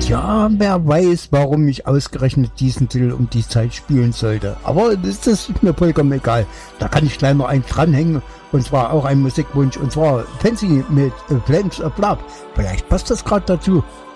Tja, wer weiß, warum ich ausgerechnet diesen Titel um die Zeit spielen sollte. Aber das ist mir vollkommen egal. Da kann ich gleich noch einen dranhängen. Und zwar auch ein Musikwunsch. Und zwar Fancy mit Flames of Love. Vielleicht passt das gerade dazu.